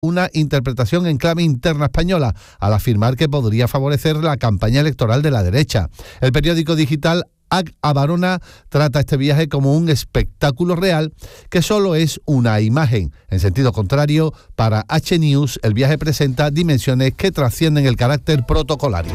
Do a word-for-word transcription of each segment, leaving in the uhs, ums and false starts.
una interpretación en clave interna española, al afirmar que podría favorecer la campaña electoral de la derecha. El periódico digital A Barona trata este viaje como un espectáculo real que solo es una imagen. En sentido contrario, para H News, el viaje presenta dimensiones que trascienden el carácter protocolario.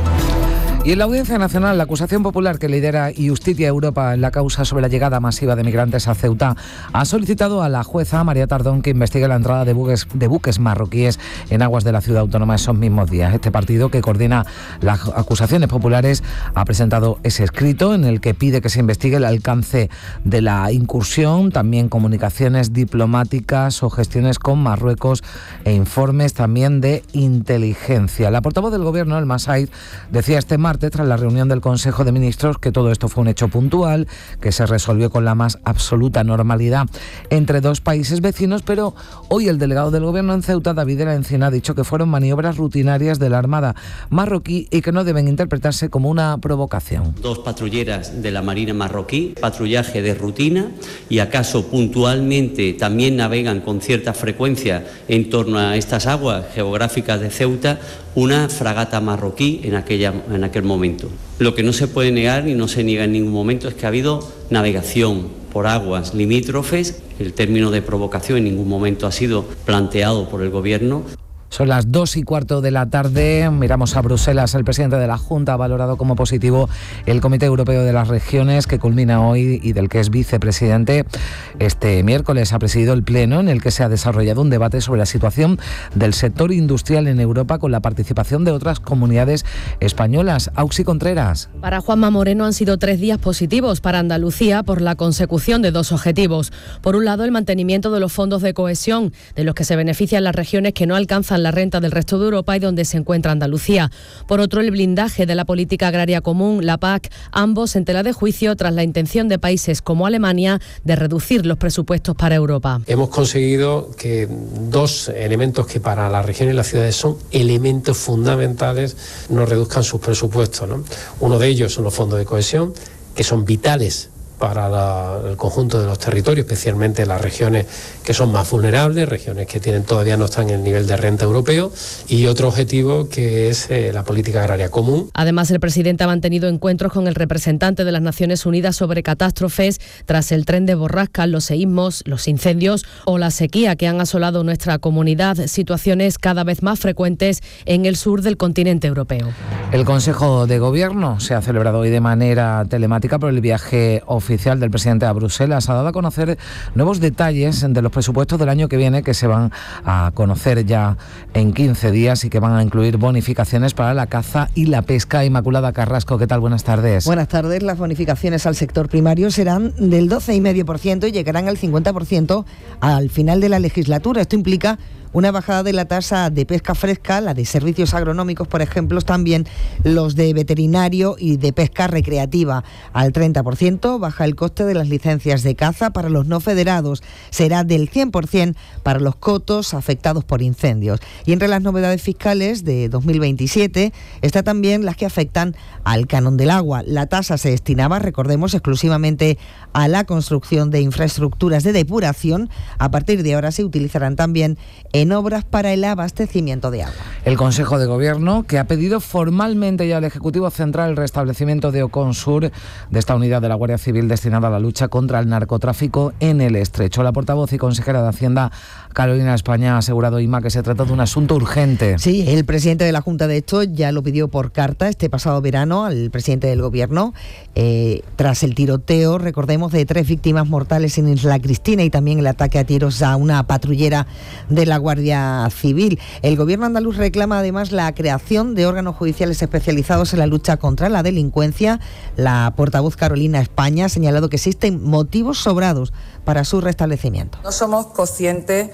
Y en la Audiencia Nacional, la acusación popular que lidera Justicia Europa en la causa sobre la llegada masiva de migrantes a Ceuta ha solicitado a la jueza María Tardón que investigue la entrada de buques, de buques marroquíes en aguas de la ciudad autónoma esos mismos días. Este partido, que coordina las acusaciones populares, ha presentado ese escrito en el que pide que se investigue el alcance de la incursión, también comunicaciones diplomáticas o gestiones con Marruecos e informes también de inteligencia. La portavoz del Gobierno, Elma Said, decía este martes, tras la reunión del Consejo de Ministros, que todo esto fue un hecho puntual, que se resolvió con la más absoluta normalidad entre dos países vecinos, pero hoy el delegado del Gobierno en Ceuta, David de la Encina, ha dicho que fueron maniobras rutinarias de la Armada marroquí y que no deben interpretarse como una provocación. Dos patrulleras de la Marina marroquí, patrullaje de rutina, y acaso puntualmente también navegan con cierta frecuencia en torno a estas aguas geográficas de Ceuta una fragata marroquí en, aquella, en aquel momento. Lo que no se puede negar y no se niega en ningún momento es que ha habido navegación por aguas limítrofes. El término de provocación en ningún momento ha sido planteado por el Gobierno. Son las dos y cuarto de la tarde. Miramos a Bruselas. El presidente de la Junta ha valorado como positivo el Comité Europeo de las Regiones, que culmina hoy y del que es vicepresidente. Este miércoles ha presidido el pleno en el que se ha desarrollado un debate sobre la situación del sector industrial en Europa, con la participación de otras comunidades españolas. Auxi Contreras. Para Juanma Moreno han sido tres días positivos para Andalucía por la consecución de dos objetivos. Por un lado, el mantenimiento de los fondos de cohesión, de los que se benefician las regiones que no alcanzan la renta del resto de Europa y donde se encuentra Andalucía. Por otro, el blindaje de la política agraria común, la P A C, ambos en tela de juicio tras la intención de países como Alemania de reducir los presupuestos para Europa. Hemos conseguido que dos elementos que para las regiones y las ciudades son elementos fundamentales no reduzcan sus presupuestos, ¿no? Uno de ellos son los fondos de cohesión, que son vitales para la, el conjunto de los territorios, especialmente las regiones que son más vulnerables, regiones que tienen todavía no están en el nivel de renta europeo, y otro objetivo que es eh, la política agraria común. Además, el presidente ha mantenido encuentros con el representante de las Naciones Unidas sobre catástrofes tras el tren de borrascas, los seísmos, los incendios o la sequía que han asolado nuestra comunidad, situaciones cada vez más frecuentes en el sur del continente europeo. El Consejo de Gobierno se ha celebrado hoy de manera telemática por el viaje oficial oficial del presidente a Bruselas. Ha dado a conocer nuevos detalles de los presupuestos del año que viene, que se van a conocer ya en quince días y que van a incluir bonificaciones para la caza y la pesca. Inmaculada Carrasco, ¿qué tal? Buenas tardes. Buenas tardes. Las bonificaciones al sector primario serán del doce coma cinco por ciento y llegarán al cincuenta por ciento al final de la legislatura. Esto implica una bajada de la tasa de pesca fresca, la de servicios agronómicos, por ejemplo, también los de veterinario y de pesca recreativa al treinta por ciento. Baja el coste de las licencias de caza para los no federados. Será del cien por ciento para los cotos afectados por incendios. Y entre las novedades fiscales de dos mil veintisiete está también las que afectan al canon del agua. La tasa se destinaba, recordemos, exclusivamente a la construcción de infraestructuras de depuración. A partir de ahora se utilizarán también en obras para el abastecimiento de agua. El Consejo de Gobierno, que ha pedido formalmente ya al Ejecutivo Central el restablecimiento de Oconsur, de esta unidad de la Guardia Civil destinada a la lucha contra el narcotráfico en el Estrecho. La portavoz y consejera de Hacienda, Carolina España, ha asegurado, Inma, que se trata de un asunto urgente. Sí, el presidente de la Junta, de hecho, ya lo pidió por carta este pasado verano al presidente del Gobierno, eh, tras el tiroteo, recordemos, de tres víctimas mortales en Isla Cristina y también el ataque a tiros a una patrullera de la Guardia Civil. El Gobierno andaluz reclama además la creación de órganos judiciales especializados en la lucha contra la delincuencia. La portavoz Carolina España ha señalado que existen motivos sobrados para su restablecimiento. No somos conscientes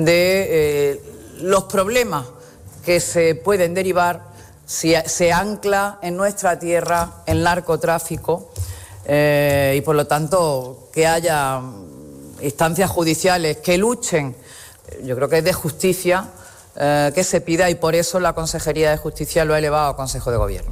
de eh, los problemas que se pueden derivar si se ancla en nuestra tierra el narcotráfico eh, y por lo tanto que haya instancias judiciales que luchen. Yo creo que es de justicia eh, que se pida, y por eso la Consejería de Justicia lo ha elevado al Consejo de Gobierno.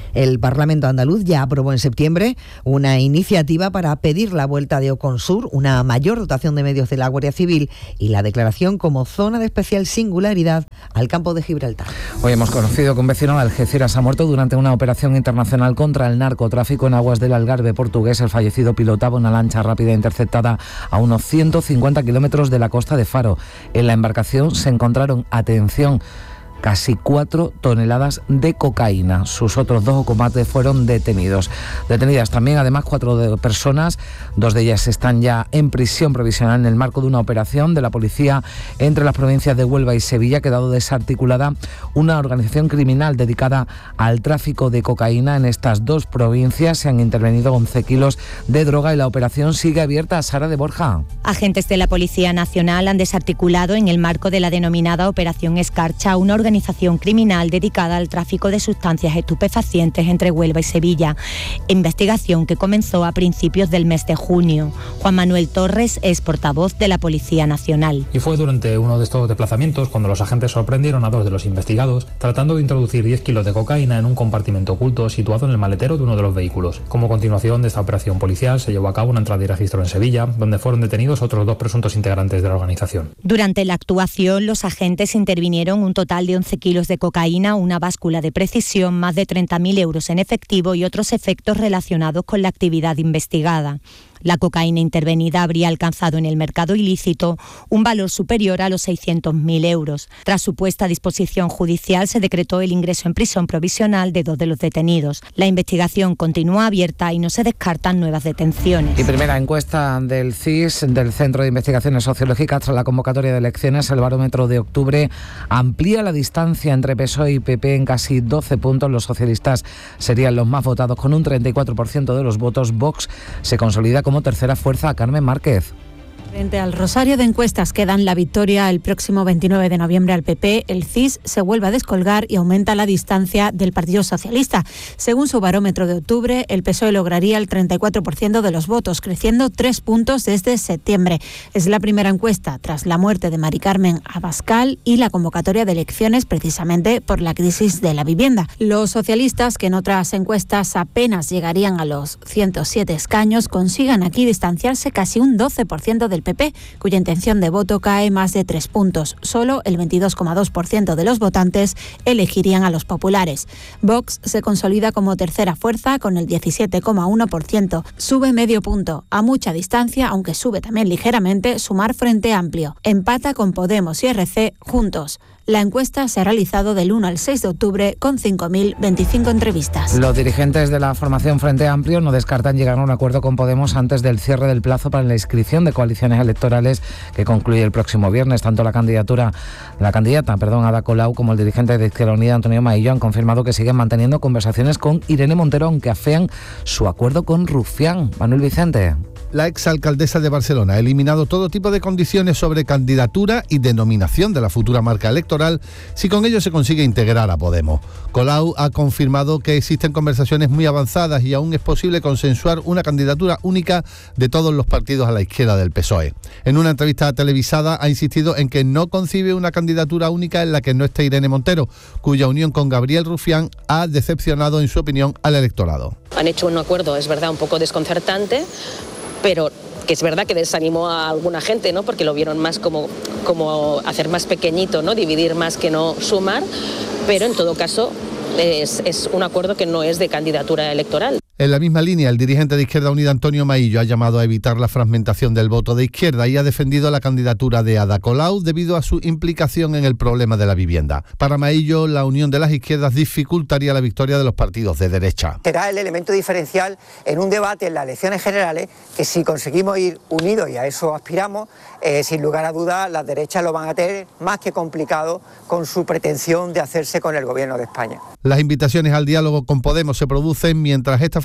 El Parlamento andaluz ya aprobó en septiembre una iniciativa para pedir la vuelta de Oconsur, una mayor dotación de medios de la Guardia Civil y la declaración como zona de especial singularidad al campo de Gibraltar. Hoy hemos conocido que un vecino de Algeciras ha muerto durante una operación internacional contra el narcotráfico en aguas del Algarve portugués. El fallecido pilotaba una lancha rápida interceptada a unos ciento cincuenta kilómetros de la costa de Faro. En la embarcación se encontraron, atención, casi cuatro toneladas de cocaína. Sus otros dos ocupantes fueron detenidos. Detenidas también, además, cuatro de personas. Dos de ellas están ya en prisión provisional en el marco de una operación de la policía entre las provincias de Huelva y Sevilla. Ha quedado desarticulada una organización criminal dedicada al tráfico de cocaína en estas dos provincias. Se han intervenido once kilos de droga y la operación sigue abierta. Sara de Borja. Agentes de la Policía Nacional han desarticulado en el marco de la denominada Operación Escarcha una organización organización criminal dedicada al tráfico de sustancias estupefacientes entre Huelva y Sevilla. Investigación que comenzó a principios del mes de junio. Juan Manuel Torres es portavoz de la Policía Nacional. Y fue durante uno de estos desplazamientos cuando los agentes sorprendieron a dos de los investigados tratando de introducir diez kilos de cocaína en un compartimento oculto situado en el maletero de uno de los vehículos. Como continuación de esta operación policial se llevó a cabo una entrada y registro en Sevilla, donde fueron detenidos otros dos presuntos integrantes de la organización. Durante la actuación, los agentes intervinieron un total de once kilos de cocaína, una báscula de precisión, más de treinta mil euros en efectivo y otros efectos relacionados con la actividad investigada. La cocaína intervenida habría alcanzado en el mercado ilícito un valor superior a los seiscientos mil euros. Tras su puesta a disposición judicial, se decretó el ingreso en prisión provisional de dos de los detenidos. La investigación continúa abierta y no se descartan nuevas detenciones. Y primera encuesta del C I S, del Centro de Investigaciones Sociológicas, tras la convocatoria de elecciones. El barómetro de octubre amplía la distancia entre P S O E y P P en casi doce puntos. Los socialistas serían los más votados con un treinta y cuatro por ciento de los votos. Vox se consolida como tercera fuerza. Carmen Márquez. Frente al rosario de encuestas que dan la victoria el próximo veintinueve de noviembre al P P, el C I S se vuelve a descolgar y aumenta la distancia del Partido Socialista. Según su barómetro de octubre, el P S O E lograría el treinta y cuatro por ciento de los votos, creciendo tres puntos desde septiembre. Es la primera encuesta tras la muerte de Mari Carmen Abascal y la convocatoria de elecciones precisamente por la crisis de la vivienda. Los socialistas, que en otras encuestas apenas llegarían a los ciento siete escaños, consigan aquí distanciarse casi un doce por ciento del P P, cuya intención de voto cae más de tres puntos. Solo el veintidós coma dos por ciento de los votantes elegirían a los populares. Vox se consolida como tercera fuerza con el diecisiete coma uno por ciento. Sube medio punto. A mucha distancia, aunque sube también ligeramente, Sumar Frente Amplio. Empata con Podemos y R C juntos. La encuesta se ha realizado del uno al seis de octubre con cinco mil veinticinco entrevistas. Los dirigentes de la formación Frente Amplio no descartan llegar a un acuerdo con Podemos antes del cierre del plazo para la inscripción de coaliciones electorales que concluye el próximo viernes. Tanto la candidatura, la candidata, perdón, Ada Colau, como el dirigente de Izquierda Unida, Antonio Maillo, han confirmado que siguen manteniendo conversaciones con Irene Montero, aunque afean su acuerdo con Rufián. Manuel Vicente. La exalcaldesa de Barcelona ha eliminado todo tipo de condiciones sobre candidatura y denominación de la futura marca electoral si con ello se consigue integrar a Podemos. Colau ha confirmado que existen conversaciones muy avanzadas y aún es posible consensuar una candidatura única de todos los partidos a la izquierda del P S O E. En una entrevista televisada ha insistido en que no concibe una candidatura única en la que no esté Irene Montero, cuya unión con Gabriel Rufián ha decepcionado, en su opinión, al electorado. Han hecho un acuerdo, es verdad, un poco desconcertante, pero que es verdad que desanimó a alguna gente, ¿no? Porque lo vieron más como, como hacer más pequeñito, ¿no? Dividir más que no sumar, pero en todo caso es, es un acuerdo que no es de candidatura electoral. En la misma línea, el dirigente de Izquierda Unida, Antonio Maillo, ha llamado a evitar la fragmentación del voto de izquierda y ha defendido la candidatura de Ada Colau debido a su implicación en el problema de la vivienda. Para Maillo, la unión de las izquierdas dificultaría la victoria de los partidos de derecha. Será el elemento diferencial en un debate en las elecciones generales que, si conseguimos ir unidos, y a eso aspiramos, eh, sin lugar a dudas las derechas lo van a tener más que complicado con su pretensión de hacerse con el gobierno de España. Las invitaciones al diálogo con Podemos se producen mientras esta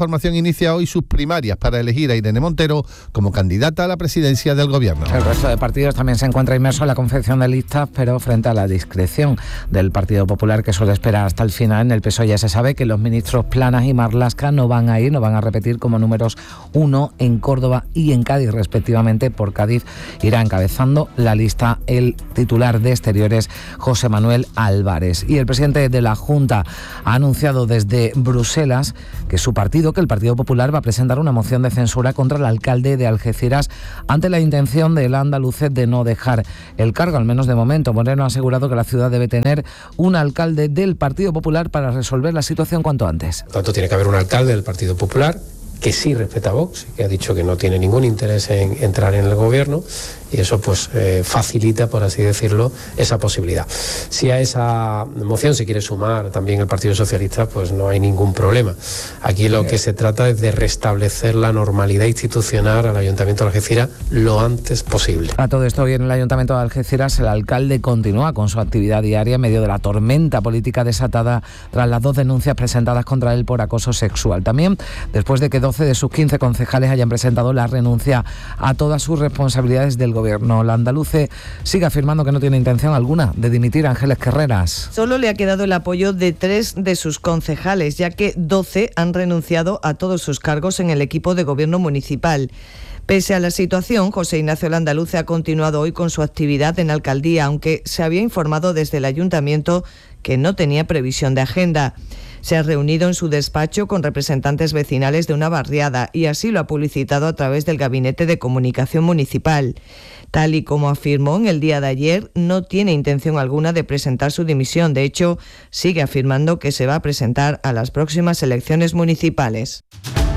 formación inicia hoy sus primarias para elegir a Irene Montero como candidata a la presidencia del Gobierno. El resto de partidos también se encuentra inmerso en la confección de listas, pero frente a la discreción del Partido Popular, que suele esperar hasta el final. En el P S O E ya se sabe que los ministros Planas y Marlaska no van a ir, no van a repetir como números uno en Córdoba y en Cádiz, respectivamente. Por Cádiz irá encabezando la lista el titular de Exteriores, José Manuel Álvarez. Y el presidente de la Junta ha anunciado desde Bruselas que su partido, que el Partido Popular, va a presentar una moción de censura contra el alcalde de Algeciras ante la intención del andaluce de no dejar el cargo, al menos de momento. Moreno ha asegurado que la ciudad debe tener un alcalde del Partido Popular para resolver la situación cuanto antes. Por tanto, tiene que haber un alcalde del Partido Popular que sí respeta a Vox, que ha dicho que no tiene ningún interés en entrar en el gobierno, y eso pues eh, facilita, por así decirlo, esa posibilidad. Si a esa moción se quiere sumar también el Partido Socialista, pues no hay ningún problema. Aquí lo que se trata es de restablecer la normalidad institucional al Ayuntamiento de Algeciras lo antes posible. A todo esto, hoy en el Ayuntamiento de Algeciras el alcalde continúa con su actividad diaria en medio de la tormenta política desatada tras las dos denuncias presentadas contra él por acoso sexual. También después de que doce de sus quince concejales hayan presentado la renuncia a todas sus responsabilidades del gobierno. El andaluce sigue afirmando que no tiene intención alguna de dimitir a Ángeles Carreras. Solo le ha quedado el apoyo de tres de sus concejales, ya que doce han renunciado a todos sus cargos en el equipo de gobierno municipal. Pese a la situación, José Ignacio Landaluce ha continuado hoy con su actividad en alcaldía, aunque se había informado desde el ayuntamiento que no tenía previsión de agenda. Se ha reunido en su despacho con representantes vecinales de una barriada y así lo ha publicitado a través del Gabinete de Comunicación Municipal. Tal y como afirmó en el día de ayer, no tiene intención alguna de presentar su dimisión. De hecho, sigue afirmando que se va a presentar a las próximas elecciones municipales.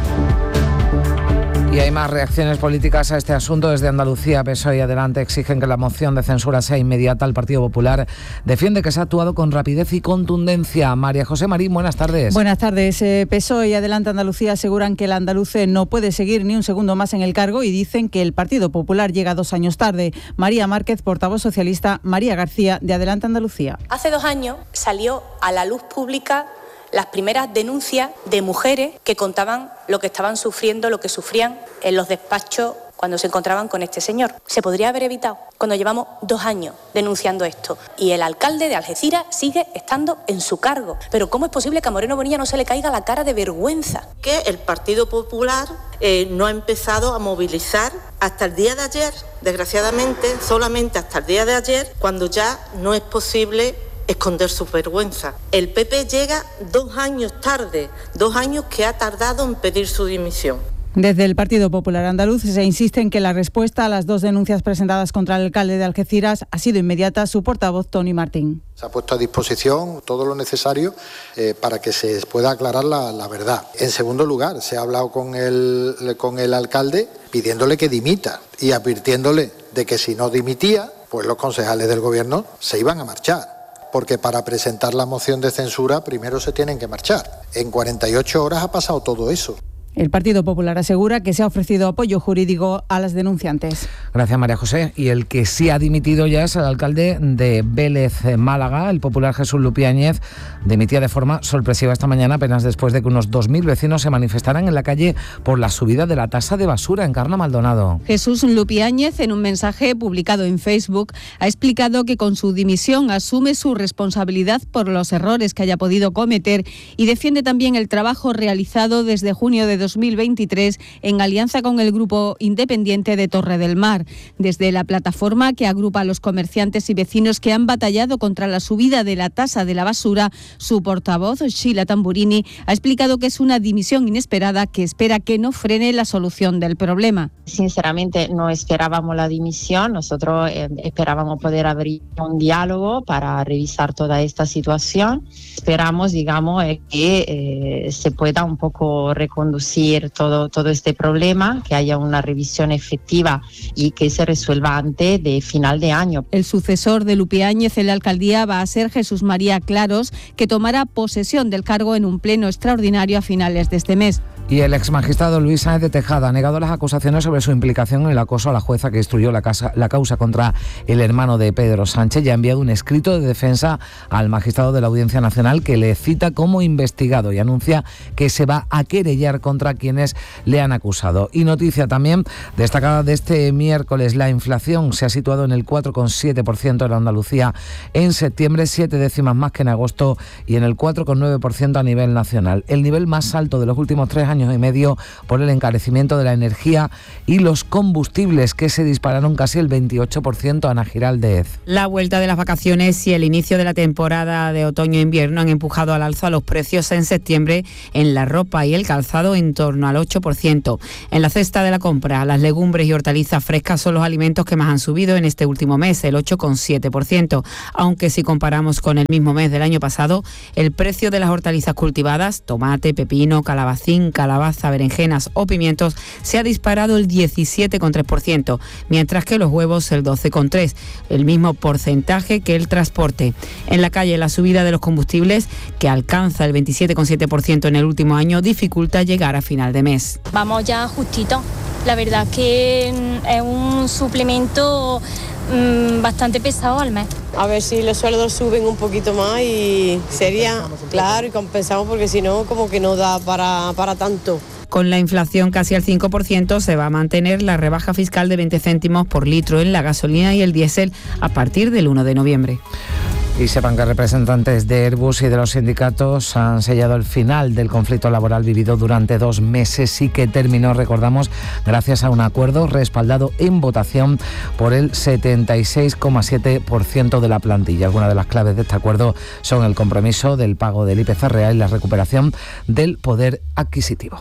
Y hay más reacciones políticas a este asunto. Desde Andalucía, P S O E y Adelante exigen que la moción de censura sea inmediata. El Partido Popular defiende que se ha actuado con rapidez y contundencia. María José Marín, buenas tardes. Buenas tardes. Eh, P S O E y Adelante Andalucía aseguran que el andaluce no puede seguir ni un segundo más en el cargo y dicen que el Partido Popular llega dos años tarde. María Márquez, portavoz socialista, María García, de Adelante Andalucía. Hace dos años salió a la luz pública las primeras denuncias de mujeres que contaban lo que estaban sufriendo, lo que sufrían en los despachos cuando se encontraban con este señor. Se podría haber evitado cuando llevamos dos años denunciando esto. Y el alcalde de Algeciras sigue estando en su cargo. Pero ¿cómo es posible que a Moreno Bonilla no se le caiga la cara de vergüenza? Que el Partido Popular eh, no ha empezado a movilizar hasta el día de ayer, desgraciadamente, solamente hasta el día de ayer, cuando ya no es posible esconder su vergüenza. El P P llega dos años tarde, dos años que ha tardado en pedir su dimisión. Desde el Partido Popular Andaluz se insiste en que la respuesta a las dos denuncias presentadas contra el alcalde de Algeciras ha sido inmediata. Su portavoz, Tony Martín. Se ha puesto a disposición todo lo necesario eh, para que se pueda aclarar la, la verdad. En segundo lugar, se ha hablado con el, con el alcalde pidiéndole que dimita y advirtiéndole de que si no dimitía, pues los concejales del gobierno se iban a marchar. Porque para presentar la moción de censura primero se tienen que marchar. En cuarenta y ocho horas ha pasado todo eso. El Partido Popular asegura que se ha ofrecido apoyo jurídico a las denunciantes. Gracias, María José. Y el que sí ha dimitido ya es el alcalde de Vélez, Málaga. El popular Jesús Lupiáñez dimitía de forma sorpresiva esta mañana, apenas después de que unos dos mil vecinos se manifestaran en la calle por la subida de la tasa de basura. Encarna Maldonado. Jesús Lupiáñez, en un mensaje publicado en Facebook, ha explicado que con su dimisión asume su responsabilidad por los errores que haya podido cometer y defiende también el trabajo realizado desde junio de dos mil veintitrés en alianza con el grupo independiente de Torre del Mar. Desde la plataforma que agrupa a los comerciantes y vecinos que han batallado contra la subida de la tasa de la basura, su portavoz, Sheila Tamburini, ha explicado que es una dimisión inesperada que espera que no frene la solución del problema. Sinceramente no esperábamos la dimisión, nosotros eh, esperábamos poder abrir un diálogo para revisar toda esta situación. Esperamos, digamos, eh, que eh, se pueda un poco reconducir todo, todo este problema, que haya una revisión efectiva y que se resuelva antes de final de año. El sucesor de Lupiáñez en la alcaldía va a ser Jesús María Claros, que tomará posesión del cargo en un pleno extraordinario a finales de este mes. Y el exmagistrado Luis Sáenz de Tejada ha negado las acusaciones sobre su implicación en el acoso a la jueza que instruyó la, casa, la causa contra el hermano de Pedro Sánchez y ha enviado un escrito de defensa al magistrado de la Audiencia Nacional que le cita como investigado y anuncia que se va a querellar contra quienes le han acusado. Y noticia también destacada de este miércoles: la inflación se ha situado en el cuatro coma siete por ciento en Andalucía en septiembre, siete décimas más que en agosto, y en el cuatro coma nueve por ciento a nivel nacional, el nivel más alto de los últimos tres años y medio por el encarecimiento de la energía y los combustibles, que se dispararon casi el veintiocho por ciento. Ana Giraldez. La vuelta de las vacaciones y el inicio de la temporada de otoño-invierno han empujado al alza los precios en septiembre en la ropa y el calzado en torno al ocho por ciento. En la cesta de la compra, las legumbres y hortalizas frescas son los alimentos que más han subido en este último mes, el ocho coma siete por ciento, aunque si comparamos con el mismo mes del año pasado, el precio de las hortalizas cultivadas, tomate, pepino, calabacín, calabaza, berenjenas o pimientos, se ha disparado el diecisiete coma tres por ciento, mientras que los huevos el doce coma tres por ciento, el mismo porcentaje que el transporte. En la calle, la subida de los combustibles, que alcanza el veintisiete coma siete por ciento en el último año, dificulta llegar a final de mes. Vamos ya justito. La verdad que es un suplemento mmm, bastante pesado al mes. A ver si los sueldos suben un poquito más y sería, claro, y compensamos, porque si no, como que no da para, para tanto. Con la inflación casi al cinco por ciento, se va a mantener la rebaja fiscal de veinte céntimos por litro en la gasolina y el diésel a partir del uno de noviembre. Y sepan que representantes de Airbus y de los sindicatos han sellado el final del conflicto laboral vivido durante dos meses y que terminó, recordamos, gracias a un acuerdo respaldado en votación por el setenta y seis coma siete por ciento de la plantilla. Algunas de las claves de este acuerdo son el compromiso del pago del I P C real y la recuperación del poder adquisitivo.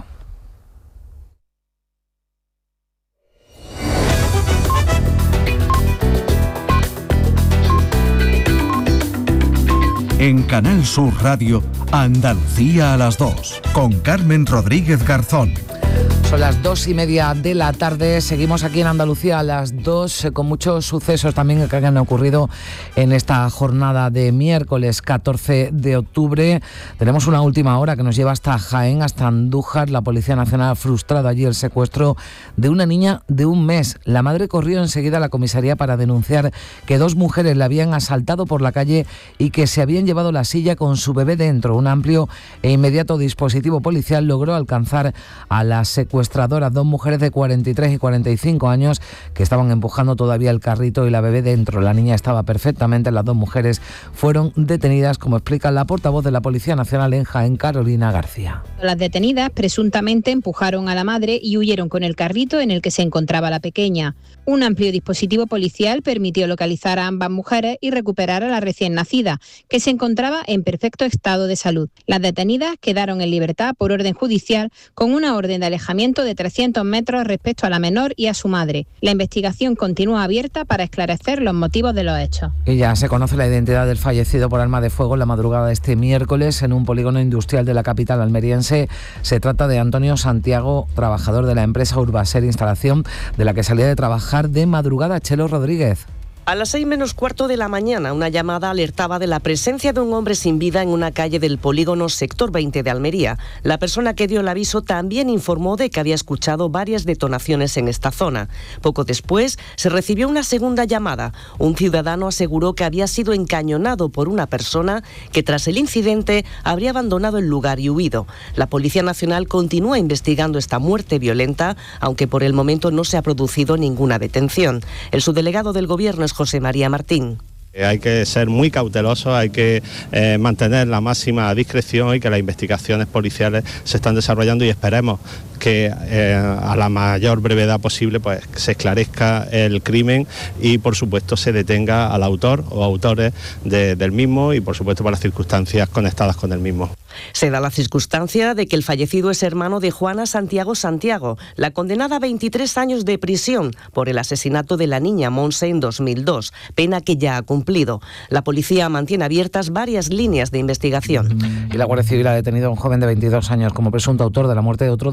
En Canal Sur Radio, Andalucía a las dos, con Carmen Rodríguez Garzón. Son las dos y media de la tarde, seguimos aquí en Andalucía a las dos con muchos sucesos también que han ocurrido en esta jornada de miércoles catorce de octubre. Tenemos una última hora que nos lleva hasta Jaén, hasta Andújar. La Policía Nacional ha frustrado allí el secuestro de una niña de un mes. La madre corrió enseguida a la comisaría para denunciar que dos mujeres la habían asaltado por la calle y que se habían llevado la silla con su bebé dentro. Un amplio e inmediato dispositivo policial logró alcanzar a las secuestradoras, dos mujeres de cuarenta y tres y cuarenta y cinco años que estaban empujando todavía el carrito y la bebé dentro. La niña estaba perfectamente, las dos mujeres fueron detenidas, como explica la portavoz de la Policía Nacional en Jaén, Carolina García. Las detenidas presuntamente empujaron a la madre y huyeron con el carrito en el que se encontraba la pequeña. Un amplio dispositivo policial permitió localizar a ambas mujeres y recuperar a la recién nacida, que se encontraba en perfecto estado de salud. Las detenidas quedaron en libertad por orden judicial con una orden de alejamiento de trescientos metros respecto a la menor y a su madre. La investigación continúa abierta para esclarecer los motivos de los hechos. Y ya se conoce la identidad del fallecido por arma de fuego en la madrugada de este miércoles en un polígono industrial de la capital almeriense. Se trata de Antonio Santiago, trabajador de la empresa Urbaser Instalación, de la que salía de trabajar de madrugada. Chelo Rodríguez. A las seis menos cuarto de la mañana, una llamada alertaba de la presencia de un hombre sin vida en una calle del polígono Sector veinte de Almería. La persona que dio el aviso también informó de que había escuchado varias detonaciones en esta zona. Poco después, se recibió una segunda llamada. Un ciudadano aseguró que había sido encañonado por una persona que tras el incidente habría abandonado el lugar y huido. La Policía Nacional continúa investigando esta muerte violenta, aunque por el momento no se ha producido ninguna detención. El subdelegado del Gobierno es José María Martín. Hay que ser muy cautelosos, hay que eh, mantener la máxima discreción y que las investigaciones policiales se están desarrollando y esperemos que eh, a la mayor brevedad posible pues se esclarezca el crimen y por supuesto se detenga al autor o autores de, del mismo y por supuesto por las circunstancias conectadas con el mismo. Se da la circunstancia de que el fallecido es hermano de Juana Santiago Santiago, la condenada a veintitrés años de prisión por el asesinato de la niña Monse en dos mil dos, pena que ya ha cumplido. La policía mantiene abiertas varias líneas de investigación. Y la Guardia Civil ha detenido a un joven de veintidós años como presunto autor de la muerte de otro de veintiuno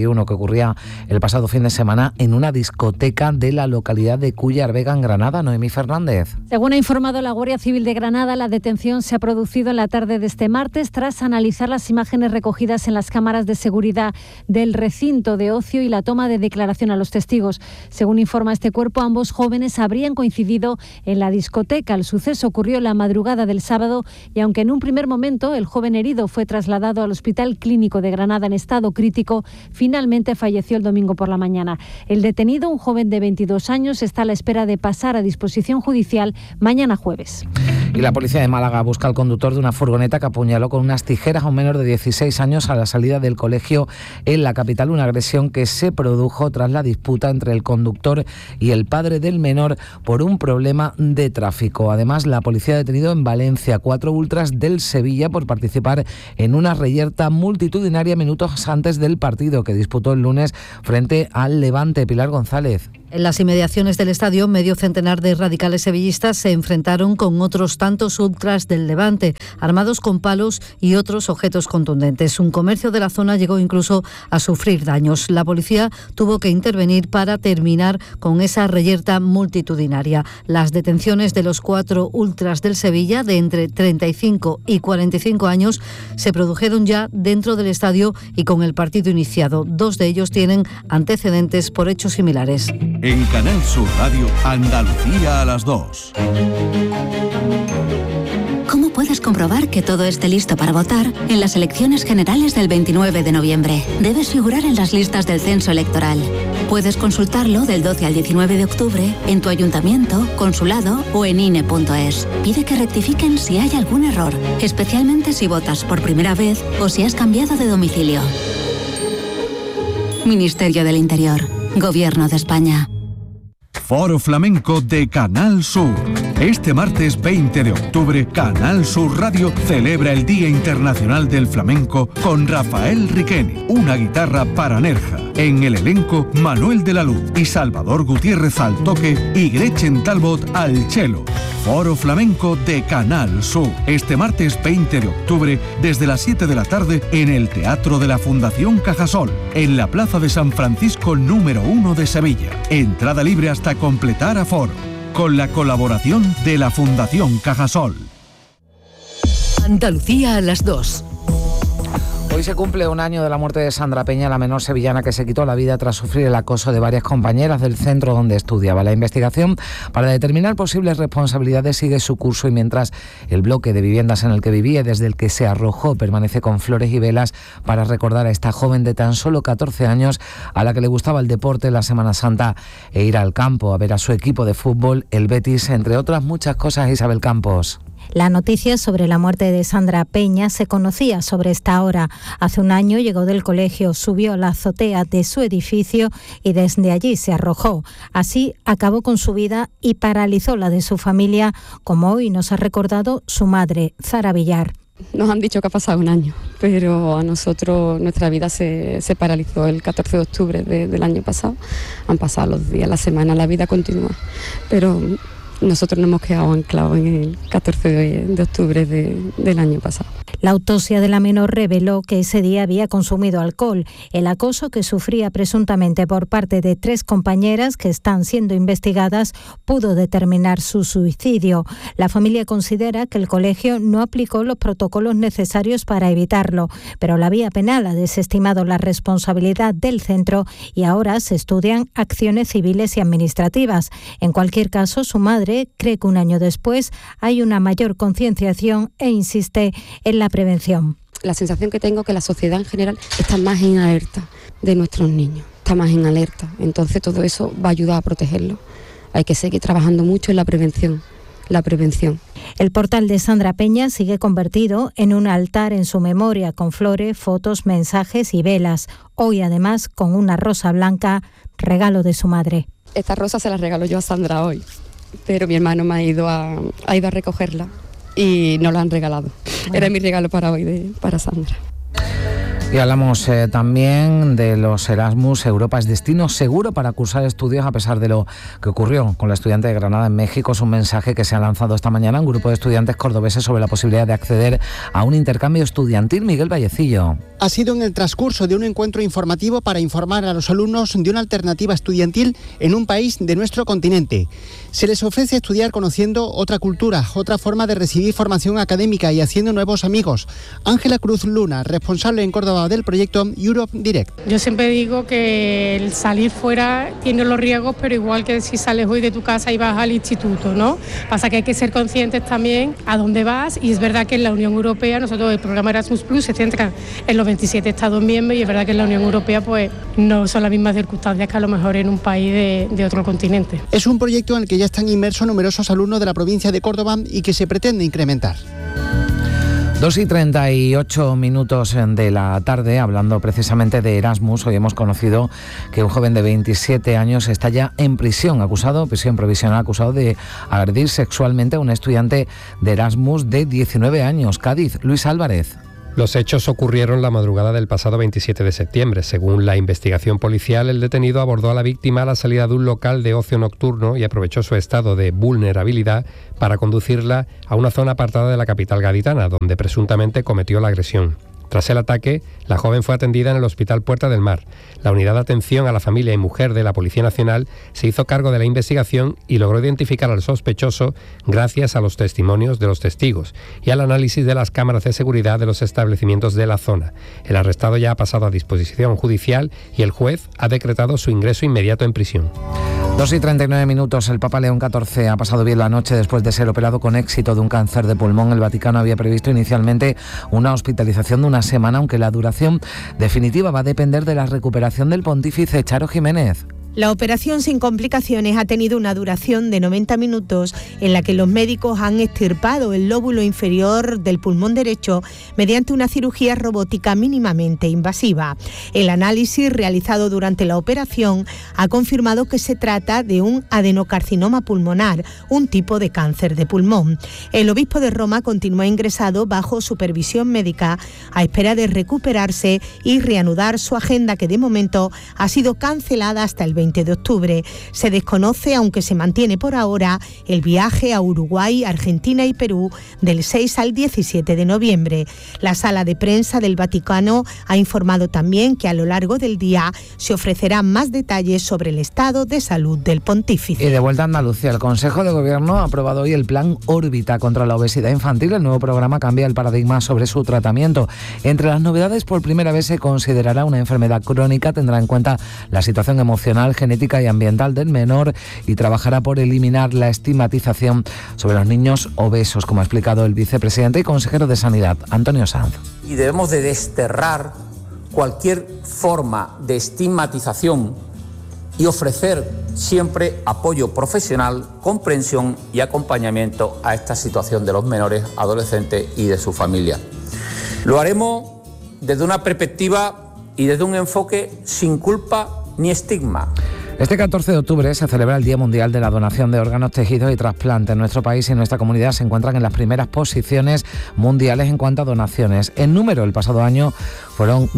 veintiuno que ocurría el pasado fin de semana en una discoteca de la localidad de Cúllar Vega, en Granada. Noemí Fernández. Según ha informado la Guardia Civil de Granada, la detención se ha producido en la tarde de este martes tras analizar las imágenes recogidas en las cámaras de seguridad del recinto de ocio y la toma de declaración a los testigos. Según informa este cuerpo, ambos jóvenes habrían coincidido en la discoteca. El suceso ocurrió la madrugada del sábado y aunque en un primer momento el joven herido fue trasladado al Hospital Clínico de Granada en estado crítico, finalmente falleció el domingo por la mañana. El detenido, un joven de veintidós años, está a la espera de pasar a disposición judicial mañana jueves. Y la policía de Málaga busca al conductor de una furgoneta que apuñaló con unas tijeras a un menor de dieciséis años a la salida del colegio en la capital, una agresión que se produjo tras la disputa entre el conductor y el padre del menor por un problema de tráfico. Además, la policía ha detenido en Valencia cuatro ultras del Sevilla por participar en una reyerta multitudinaria minutos antes del partido que disputó el lunes frente al Levante. Pilar González. En las inmediaciones del estadio, medio centenar de radicales sevillistas se enfrentaron con otros tantos ultras del Levante, armados con palos y otros objetos contundentes. Un comercio de la zona llegó incluso a sufrir daños. La policía tuvo que intervenir para terminar con esa reyerta multitudinaria. Las detenciones de los cuatro ultras del Sevilla, de entre treinta y cinco y cuarenta y cinco años, se produjeron ya dentro del estadio y con el partido iniciado. Dos de ellos tienen antecedentes por hechos similares. En Canal Sur Radio, Andalucía a las dos. ¿Cómo puedes comprobar que todo esté listo para votar en las elecciones generales del veintinueve de noviembre? Debes figurar en las listas del censo electoral. Puedes consultarlo del doce al diecinueve de octubre en tu ayuntamiento, consulado o en I N E punto es. Pide que rectifiquen si hay algún error, especialmente si votas por primera vez o si has cambiado de domicilio. Ministerio del Interior. Gobierno de España. Foro Flamenco de Canal Sur. Este martes veinte de octubre, Canal Sur Radio celebra el Día Internacional del Flamenco con Rafael Riqueni, una guitarra para Nerja. En el elenco, Manuel de la Luz y Salvador Gutiérrez al toque y Gretchen Talbot al cello. Foro Flamenco de Canal Sur. Este martes veinte de octubre, desde las siete de la tarde, en el Teatro de la Fundación Cajasol, en la Plaza de San Francisco número uno de Sevilla. Entrada libre hasta completar aforo. Con la colaboración de la Fundación Cajasol. Andalucía a las dos. Hoy se cumple un año de la muerte de Sandra Peña, la menor sevillana que se quitó la vida tras sufrir el acoso de varias compañeras del centro donde estudiaba. La investigación para determinar posibles responsabilidades sigue su curso y mientras el bloque de viviendas en el que vivía y desde el que se arrojó permanece con flores y velas para recordar a esta joven de tan solo catorce años a la que le gustaba el deporte, la Semana Santa e ir al campo a ver a su equipo de fútbol, el Betis, entre otras muchas cosas. Isabel Campos. La noticia sobre la muerte de Sandra Peña se conocía sobre esta hora. Hace un año llegó del colegio, subió a la azotea de su edificio y desde allí se arrojó. Así acabó con su vida y paralizó la de su familia, como hoy nos ha recordado su madre, Zara Villar. Nos han dicho que ha pasado un año, pero a nosotros nuestra vida se, se paralizó el catorce de octubre de, del año pasado. Han pasado los días, la semana, la vida continúa, pero nosotros nos hemos quedado anclados en el catorce de octubre de, del año pasado. La autopsia de la menor reveló que ese día había consumido alcohol. El acoso que sufría presuntamente por parte de tres compañeras que están siendo investigadas pudo determinar su suicidio. La familia considera que el colegio no aplicó los protocolos necesarios para evitarlo, pero la vía penal ha desestimado la responsabilidad del centro y ahora se estudian acciones civiles y administrativas. En cualquier caso, su madre cree que un año después hay una mayor concienciación e insiste en la prevención. La sensación que tengo es que la sociedad en general está más en alerta de nuestros niños, está más en alerta, entonces todo eso va a ayudar a protegerlos. Hay que seguir trabajando mucho en la prevención. La prevención. El portal de Sandra Peña sigue convertido en un altar en su memoria con flores, fotos, mensajes y velas. Hoy además con una rosa blanca, regalo de su madre. Esta rosa se la regaló yo a Sandra hoy, pero mi hermano me ha ido a, ha ido a recogerla y no la han regalado. Bueno. Era mi regalo para hoy de, para Sandra. Y hablamos eh, también de los Erasmus. Europa es destino seguro para cursar estudios a pesar de lo que ocurrió con la estudiante de Granada en México. Es un mensaje que se ha lanzado esta mañana a un grupo de estudiantes cordobeses sobre la posibilidad de acceder a un intercambio estudiantil. Miguel Vallecillo. Ha sido en el transcurso de un encuentro informativo para informar a los alumnos de una alternativa estudiantil en un país de nuestro continente. Se les ofrece estudiar conociendo otra cultura, otra forma de recibir formación académica y haciendo nuevos amigos. Ángela Cruz Luna, responsable en Córdoba del proyecto Europe Direct. Yo siempre digo que el salir fuera tiene los riesgos, pero igual que si sales hoy de tu casa y vas al instituto, ¿no? Pasa que hay que ser conscientes también a dónde vas, y es verdad que en la Unión Europea, nosotros el programa Erasmus Plus se centra en los veintisiete Estados miembros, y es verdad que en la Unión Europea pues no son las mismas circunstancias que a lo mejor en un país de, de otro continente. Es un proyecto en el que ya están inmersos numerosos alumnos de la provincia de Córdoba y que se pretende incrementar. dos y treinta y ocho minutos de la tarde, hablando precisamente de Erasmus. Hoy hemos conocido que un joven de veintisiete años está ya en prisión, acusado, prisión provisional, acusado de agredir sexualmente a un estudiante de Erasmus de diecinueve años. Cádiz, Luis Álvarez. Los hechos ocurrieron la madrugada del pasado veintisiete de septiembre. Según la investigación policial, el detenido abordó a la víctima a la salida de un local de ocio nocturno y aprovechó su estado de vulnerabilidad para conducirla a una zona apartada de la capital gaditana, donde presuntamente cometió la agresión. Tras el ataque, la joven fue atendida en el Hospital Puerta del Mar. La Unidad de Atención a la Familia y Mujer de la Policía Nacional se hizo cargo de la investigación y logró identificar al sospechoso gracias a los testimonios de los testigos y al análisis de las cámaras de seguridad de los establecimientos de la zona. El arrestado ya ha pasado a disposición judicial y el juez ha decretado su ingreso inmediato en prisión. dos y treinta y nueve minutos. El Papa León catorce ha pasado bien la noche después de ser operado con éxito de un cáncer de pulmón. El Vaticano había previsto inicialmente una hospitalización de una semana, aunque la duración definitiva va a depender de la recuperación del pontífice. Charo Jiménez. La operación sin complicaciones ha tenido una duración de noventa minutos en la que los médicos han extirpado el lóbulo inferior del pulmón derecho mediante una cirugía robótica mínimamente invasiva. El análisis realizado durante la operación ha confirmado que se trata de un adenocarcinoma pulmonar, un tipo de cáncer de pulmón. El obispo de Roma continúa ingresado bajo supervisión médica a espera de recuperarse y reanudar su agenda, que de momento ha sido cancelada hasta el veinte de octubre. Se desconoce, aunque se mantiene por ahora, el viaje a Uruguay, Argentina y Perú del seis al diecisiete de noviembre. La sala de prensa del Vaticano ha informado también que a lo largo del día se ofrecerán más detalles sobre el estado de salud del pontífice. Y de vuelta a Andalucía, el Consejo de Gobierno ha aprobado hoy el Plan Órbita contra la obesidad infantil. El nuevo programa cambia el paradigma sobre su tratamiento. Entre las novedades, por primera vez se considerará una enfermedad crónica, tendrá en cuenta la situación emocional, genética y ambiental del menor y trabajará por eliminar la estigmatización sobre los niños obesos, como ha explicado el vicepresidente y consejero de Sanidad, Antonio Sanz. Y debemos de desterrar cualquier forma de estigmatización y ofrecer siempre apoyo profesional, comprensión y acompañamiento a esta situación de los menores, adolescentes y de su familia. Lo haremos desde una perspectiva y desde un enfoque sin culpa ni estigma. Este catorce de octubre se celebra el Día Mundial de la Donación de Órganos, Tejidos y Trasplantes. Nuestro país y nuestra comunidad se encuentran en las primeras posiciones mundiales en cuanto a donaciones. En número, el pasado año fueron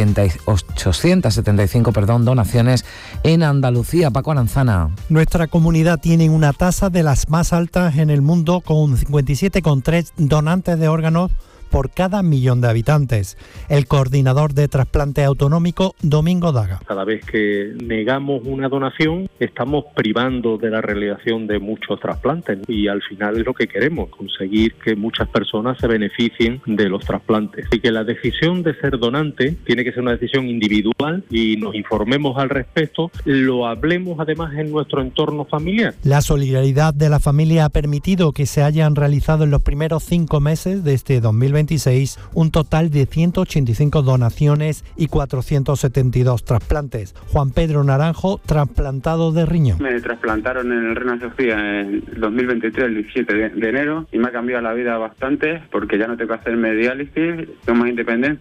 ochocientas setenta y cinco perdón, donaciones en Andalucía. Paco Aranzana. Nuestra comunidad tiene una tasa de las más altas en el mundo, con cincuenta y siete coma tres donantes de órganos por cada millón de habitantes. El coordinador de trasplante autonómico, Domingo Daga. Cada vez que negamos una donación, estamos privando de la realización de muchos trasplantes y al final es lo que queremos, conseguir que muchas personas se beneficien de los trasplantes. Y que la decisión de ser donante tiene que ser una decisión individual y nos informemos al respecto, lo hablemos además en nuestro entorno familiar. La solidaridad de la familia ha permitido que se hayan realizado en los primeros cinco meses de este dos mil veintiséis un total de ciento ochenta y cinco donaciones y cuatrocientos setenta y dos trasplantes. Juan Pedro Naranjo, trasplantado de riñón. Me trasplantaron en el Reina Sofía en dos mil veintitrés, el diecisiete de enero, y me ha cambiado la vida bastante porque ya no tengo que hacerme diálisis, tengo más independencia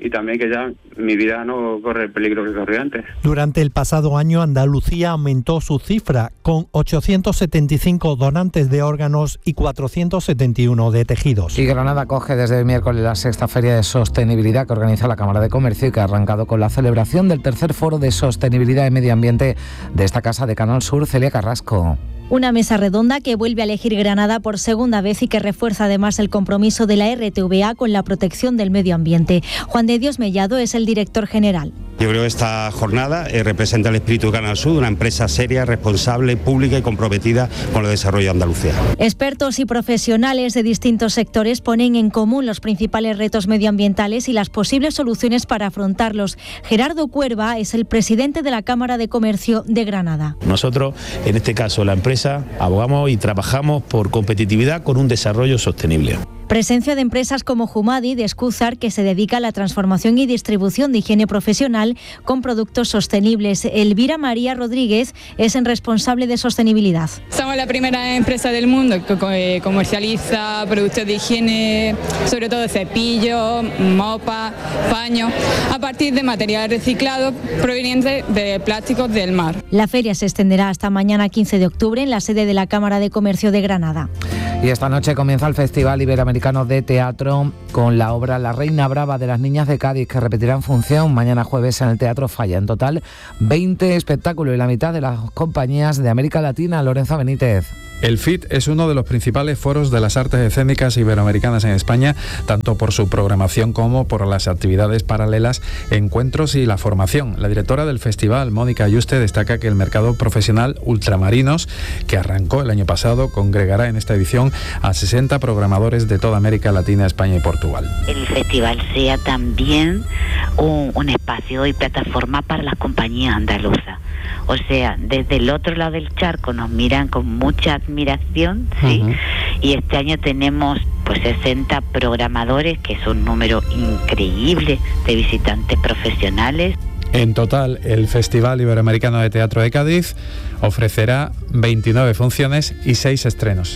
y también que ya mi vida no corre el peligro que corría antes. Durante el pasado año, Andalucía aumentó su cifra con ochocientos setenta y cinco donantes de órganos y cuatrocientos setenta y uno de tejidos. Y Granada acoge desde el miércoles la sexta Feria de Sostenibilidad que organiza la Cámara de Comercio y que ha arrancado con la celebración del tercer Foro de Sostenibilidad y Medio Ambiente de esta casa de Canal Sur. Celia Carrasco. Una mesa redonda que vuelve a elegir Granada por segunda vez y que refuerza además el compromiso de la R T V A con la protección del medio ambiente. Juan de Dios Mellado es el director general. Yo creo que esta jornada eh, representa el espíritu de Canal Sur, una empresa seria, responsable, pública y comprometida con el desarrollo de Andalucía. Expertos y profesionales de distintos sectores ponen en común los principales retos medioambientales y las posibles soluciones para afrontarlos. Gerardo Cuerva es el presidente de la Cámara de Comercio de Granada. Nosotros, en este caso la empresa, abogamos y trabajamos por competitividad con un desarrollo sostenible. Presencia de empresas como Humadi de Escúzar, que se dedica a la transformación y distribución de higiene profesional con productos sostenibles. Elvira María Rodríguez es el responsable de sostenibilidad. Somos la primera empresa del mundo que comercializa productos de higiene, sobre todo cepillos, mopas, paños, a partir de material reciclado proveniente de plásticos del mar. La feria se extenderá hasta mañana quince de octubre en la sede de la Cámara de Comercio de Granada. Y esta noche comienza el Festival Iberoamericano de Teatro con la obra La Reina Brava de las Niñas de Cádiz, que repetirá en función mañana jueves en el Teatro Falla. En total, veinte espectáculos y la mitad de las compañías de América Latina. Lorenzo Benítez. El F I T es uno de los principales foros de las artes escénicas iberoamericanas en España, tanto por su programación como por las actividades paralelas, encuentros y la formación. La directora del festival, Mónica Yuste, destaca que el mercado profesional Ultramarinos, que arrancó el año pasado, congregará en esta edición a sesenta programadores de toda América Latina, España y Portugal. El festival sea también un, un espacio y plataforma para las compañías andaluzas. O sea, desde el otro lado del charco nos miran con mucha admiración, ¿sí? Uh-huh. Y este año tenemos pues sesenta programadores, que es un número increíble de visitantes profesionales. En total, el Festival Iberoamericano de Teatro de Cádiz ofrecerá veintinueve funciones y seis estrenos.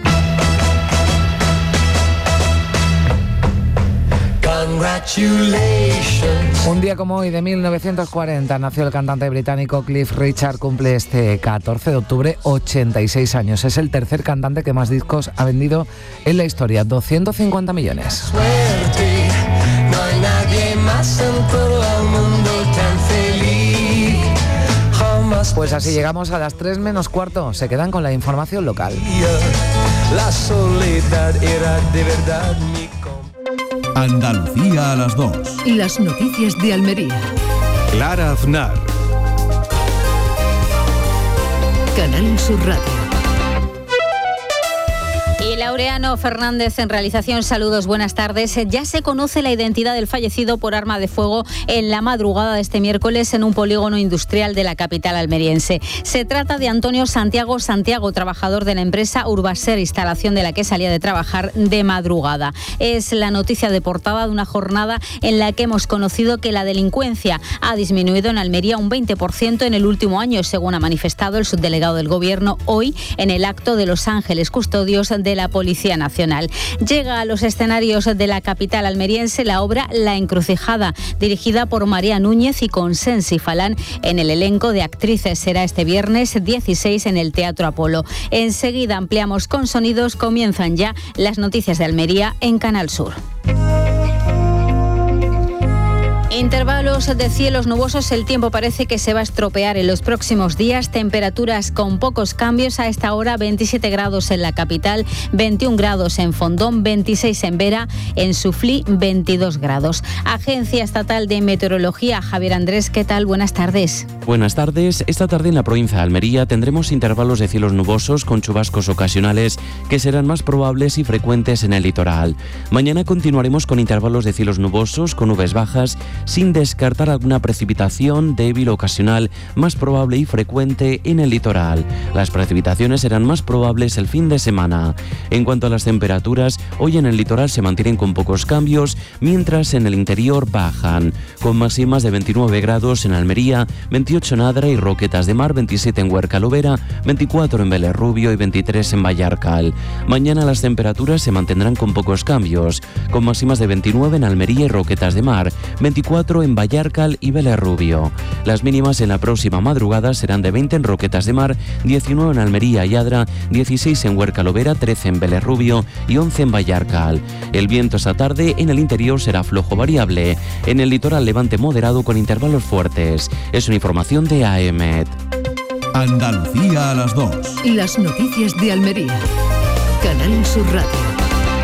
Un día como hoy de mil novecientos cuarenta nació el cantante británico Cliff Richard. Cumple este catorce de octubre ochenta y seis años. Es el tercer cantante que más discos ha vendido en la historia, doscientos cincuenta millones. Suerte, no hay nadie más en todo el mundo tan feliz. Jamás. Pues así llegamos a las tres menos cuarto. Se quedan con la información local. La soledad era de verdad mi Andalucía a las dos. Las noticias de Almería. Clara Aznar. Canal Sur Radio. Y Laureano Fernández en realización, saludos, buenas tardes. Ya se conoce la identidad del fallecido por arma de fuego en la madrugada de este miércoles en un polígono industrial de la capital almeriense. Se trata de Antonio Santiago Santiago, trabajador de la empresa Urbaser, instalación de la que salía de trabajar de madrugada. Es la noticia de portada de una jornada en la que hemos conocido que la delincuencia ha disminuido en Almería un veinte por ciento en el último año, según ha manifestado el subdelegado del Gobierno hoy en el acto de Los Ángeles Custodios de la Policía Nacional. Llega a los escenarios de la capital almeriense la obra La Encrucijada, dirigida por María Núñez y con Sensi Falán en el elenco de actrices. Será este viernes dieciséis en el Teatro Apolo. Enseguida ampliamos con sonidos. Comienzan ya las noticias de Almería en Canal Sur. Intervalos de cielos nubosos, el tiempo parece que se va a estropear en los próximos días. Temperaturas con pocos cambios. A esta hora veintisiete grados en la capital, veintiún grados en Fondón, veintiséis en Vera, en Suflí veintidós grados. Agencia Estatal de Meteorología, Javier Andrés, ¿qué tal? Buenas tardes. Buenas tardes. Esta tarde en la provincia de Almería tendremos intervalos de cielos nubosos con chubascos ocasionales que serán más probables y frecuentes en el litoral. Mañana continuaremos con intervalos de cielos nubosos con nubes bajas sin descartar alguna precipitación débil ocasional más probable y frecuente en el litoral. Las precipitaciones serán más probables el fin de semana. En cuanto a las temperaturas, hoy en el litoral se mantienen con pocos cambios, mientras en el interior bajan, con máximas de veintinueve grados en Almería, veintiocho en Adra y Roquetas de Mar, veintisiete en Huerca Lovera, veinticuatro en Vélez Rubio y veintitrés en Vallarcal. Mañana las temperaturas se mantendrán con pocos cambios, con máximas de veintinueve en Almería y Roquetas de Mar, veinticuatro en Vallarcal y Vélez Rubio. Las mínimas en la próxima madrugada serán de veinte en Roquetas de Mar, diecinueve en Almería y Adra, dieciséis en Huerca Lovera, trece en Vélez Rubio y once en Vallarcal. El viento esta tarde en el interior será flojo variable, en el litoral levante moderado con intervalos fuertes. Es una información de A E M E T. Andalucía a las dos. Las noticias de Almería. Canal Sur Radio.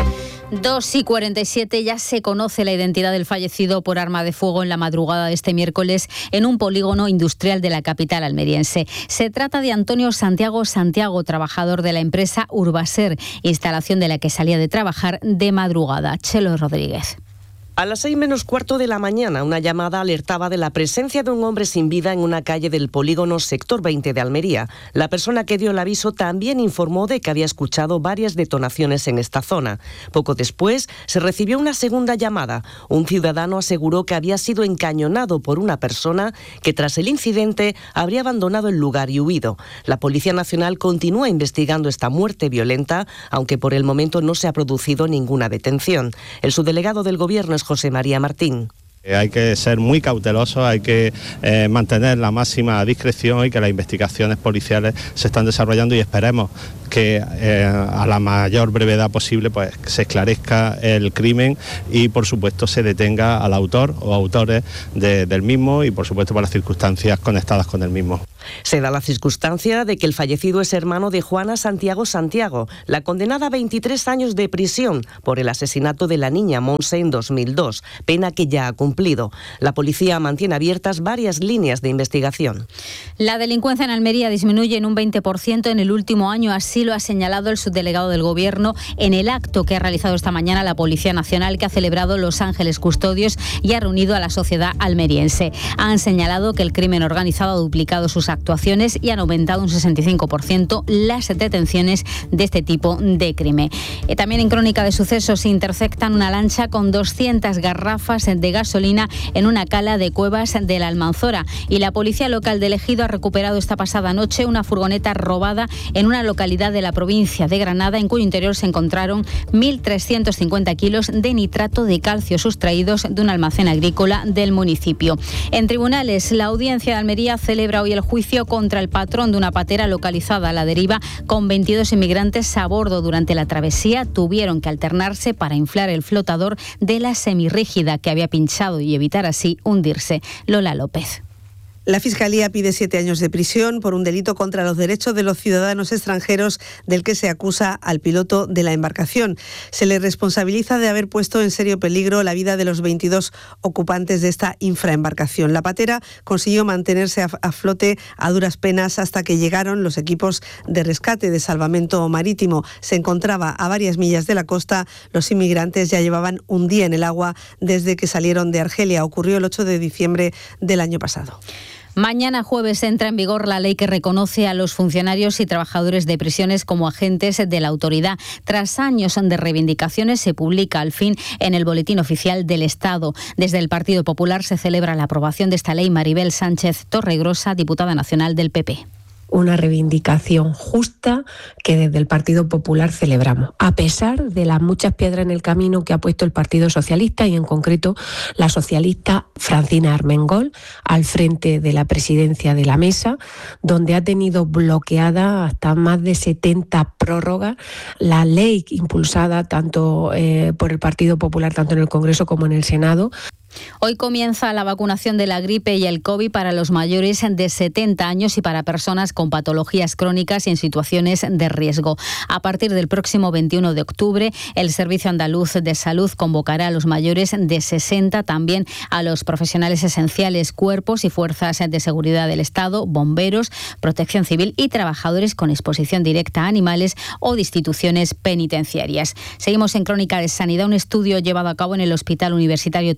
dos y cuarenta y siete, ya se conoce la identidad del fallecido por arma de fuego en la madrugada de este miércoles en un polígono industrial de la capital almeriense. Se trata de Antonio Santiago Santiago, trabajador de la empresa Urbaser, instalación de la que salía de trabajar de madrugada. Chelo Rodríguez. A las seis menos cuarto de la mañana, una llamada alertaba de la presencia de un hombre sin vida en una calle del polígono Sector veinte de Almería. La persona que dio el aviso también informó de que había escuchado varias detonaciones en esta zona. Poco después, se recibió una segunda llamada. Un ciudadano aseguró que había sido encañonado por una persona que tras el incidente habría abandonado el lugar y huido. La Policía Nacional continúa investigando esta muerte violenta, aunque por el momento no se ha producido ninguna detención. El subdelegado del Gobierno es José María Martín. Hay que ser muy cautelosos, hay que eh, mantener la máxima discreción y que las investigaciones policiales se están desarrollando y esperemos que eh, a la mayor brevedad posible pues se esclarezca el crimen y por supuesto se detenga al autor o autores de, del mismo y por supuesto por las circunstancias conectadas con el mismo. Se da la circunstancia de que el fallecido es hermano de Juana Santiago Santiago, la condenada a veintitrés años de prisión por el asesinato de la niña Monse en dos mil dos, pena que ya ha cumplido. La policía mantiene abiertas varias líneas de investigación. La delincuencia en Almería disminuye en un veinte por ciento en el último año, así lo ha señalado el subdelegado del Gobierno en el acto que ha realizado esta mañana la Policía Nacional, que ha celebrado Los Ángeles Custodios y ha reunido a la sociedad almeriense. Han señalado que el crimen organizado ha duplicado sus actuaciones y han aumentado un sesenta y cinco por ciento las detenciones de este tipo de crimen. Eh, también en Crónica de Sucesos interceptan una lancha con doscientas garrafas de gasolina en una cala de Cuevas de la Almanzora y la policía local de Ejido ha recuperado esta pasada noche una furgoneta robada en una localidad de la provincia de Granada, en cuyo interior se encontraron mil trescientos cincuenta kilos de nitrato de calcio sustraídos de un almacén agrícola del municipio. En tribunales, la Audiencia de Almería celebra hoy el juicio contra el patrón de una patera localizada a la deriva con veintidós inmigrantes a bordo. Durante la travesía tuvieron que alternarse para inflar el flotador de la semirrígida que había pinchado y evitar así hundirse. Lola López. La Fiscalía pide siete años de prisión por un delito contra los derechos de los ciudadanos extranjeros del que se acusa al piloto de la embarcación. Se le responsabiliza de haber puesto en serio peligro la vida de los veintidós ocupantes de esta infraembarcación. La patera consiguió mantenerse a, a flote a duras penas hasta que llegaron los equipos de rescate de salvamento marítimo. Se encontraba a varias millas de la costa. Los inmigrantes ya llevaban un día en el agua desde que salieron de Argelia. Ocurrió el ocho de diciembre del año pasado. Mañana jueves entra en vigor la ley que reconoce a los funcionarios y trabajadores de prisiones como agentes de la autoridad. Tras años de reivindicaciones, se publica al fin en el Boletín Oficial del Estado. Desde el Partido Popular se celebra la aprobación de esta ley. Maribel Sánchez Torregrosa, diputada nacional del P P. Una reivindicación justa que desde el Partido Popular celebramos, a pesar de las muchas piedras en el camino que ha puesto el Partido Socialista y en concreto la socialista Francina Armengol al frente de la presidencia de la mesa, donde ha tenido bloqueada hasta más de setenta prórrogas la ley impulsada tanto eh, por el Partido Popular, tanto en el Congreso como en el Senado. Hoy comienza la vacunación de la gripe y el COVID para los mayores de setenta años y para personas con patologías crónicas y en situaciones de riesgo. A partir del próximo veintiuno de octubre, el Servicio Andaluz de Salud convocará a los mayores de sesenta, también a los profesionales esenciales, cuerpos y fuerzas de seguridad del Estado, bomberos, protección civil y trabajadores con exposición directa a animales o de instituciones penitenciarias. Seguimos en Crónica de Sanidad. Un estudio llevado a cabo en el Hospital Universitario Torre Cárdenas